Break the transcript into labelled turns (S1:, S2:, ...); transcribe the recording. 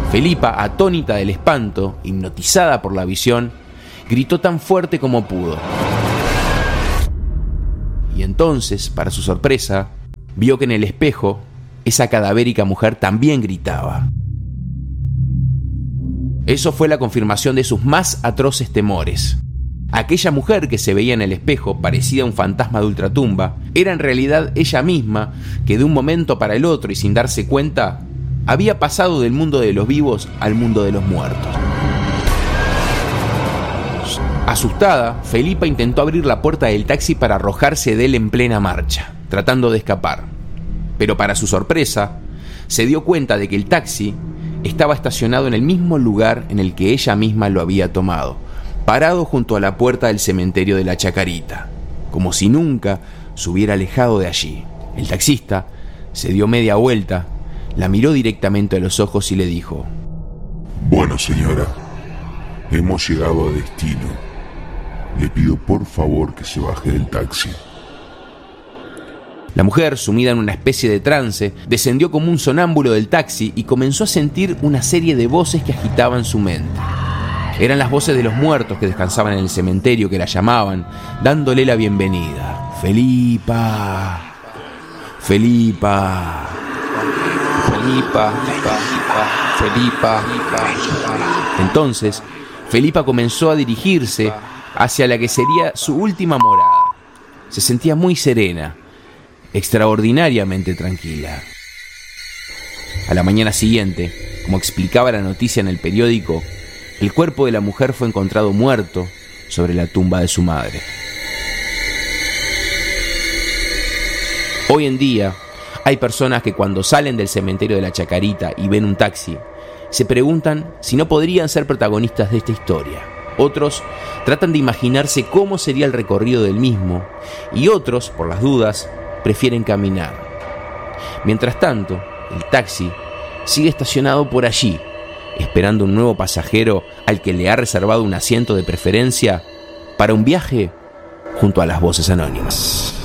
S1: Felipa, atónita del espanto, hipnotizada por la visión, gritó tan fuerte como pudo. Y entonces, para su sorpresa, vio que en el espejo esa cadavérica mujer también gritaba. Eso fue la confirmación de sus más atroces temores. Aquella mujer que se veía en el espejo, parecida a un fantasma de ultratumba, era en realidad ella misma, que de un momento para el otro y sin darse cuenta, había pasado del mundo de los vivos al mundo de los muertos. Asustada, Felipa intentó abrir la puerta del taxi para arrojarse de él en plena marcha, tratando de escapar. Pero para su sorpresa, se dio cuenta de que el taxi estaba estacionado en el mismo lugar en el que ella misma lo había tomado, parado junto a la puerta del cementerio de la Chacarita, como si nunca se hubiera alejado de allí. El taxista se dio media vuelta, la miró directamente a los ojos y le dijo:
S2: Bueno, señora, hemos llegado a destino. Le pido por favor que se baje del taxi.
S1: La mujer, sumida en una especie de trance, descendió como un sonámbulo del taxi y comenzó a sentir una serie de voces que agitaban su mente. Eran las voces de los muertos que descansaban en el cementerio, que la llamaban, dándole la bienvenida. Felipa, Felipa, Felipa, Felipa. Entonces, Felipa comenzó a dirigirse hacia la que sería su última morada. Se sentía muy serena, extraordinariamente tranquila. A la mañana siguiente, como explicaba la noticia en el periódico, el cuerpo de la mujer fue encontrado muerto sobre la tumba de su madre. Hoy en día, hay personas que cuando salen del cementerio de la Chacarita y ven un taxi, se preguntan si no podrían ser protagonistas de esta historia. Otros tratan de imaginarse cómo sería el recorrido del mismo, y otros, por las dudas, prefieren caminar. Mientras tanto, el taxi sigue estacionado por allí, esperando un nuevo pasajero al que le ha reservado un asiento de preferencia para un viaje junto a las voces anónimas.